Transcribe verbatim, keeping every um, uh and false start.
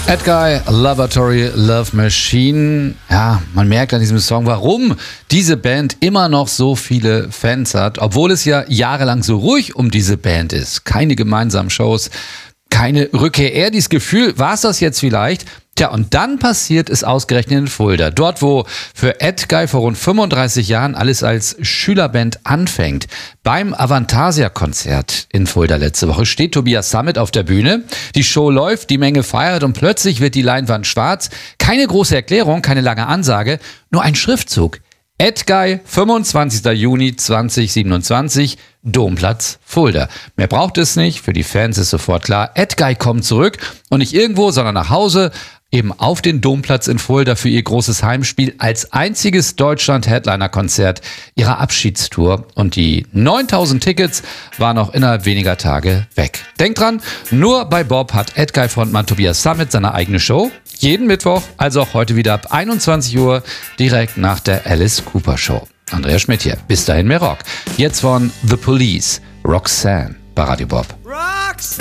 Edguy, Laboratory Love Machine. Ja, man merkt an diesem Song, warum diese Band immer noch so viele Fans hat, obwohl es ja jahrelang so ruhig um diese Band ist. Keine gemeinsamen Shows, keine Rückkehr. Eher dieses Gefühl, war es das jetzt vielleicht? Tja, und dann passiert es ausgerechnet in Fulda. Dort, wo für Edguy vor rund fünfunddreißig Jahren alles als Schülerband anfängt. Beim Avantasia-Konzert in Fulda letzte Woche steht Tobias Sammet auf der Bühne. Die Show läuft, die Menge feiert und plötzlich wird die Leinwand schwarz. Keine große Erklärung, keine lange Ansage, nur ein Schriftzug. Edguy, fünfundzwanzigster Juni zweitausendsiebenundzwanzig, Domplatz Fulda. Mehr braucht es nicht, für die Fans ist sofort klar, Edguy kommt zurück und nicht irgendwo, sondern nach Hause, eben auf den Domplatz in Fulda für ihr großes Heimspiel als einziges Deutschland-Headliner-Konzert ihrer Abschiedstour. Und die neuntausend Tickets waren noch innerhalb weniger Tage weg. Denkt dran, nur bei Bob hat Edguy-Frontmann Tobias Sammet seine eigene Show. Jeden Mittwoch, also auch heute wieder ab einundzwanzig Uhr, direkt nach der Alice Cooper Show. Andreas Schmidt hier. Bis dahin mehr Rock. Jetzt von The Police, Roxanne bei Radio Bob.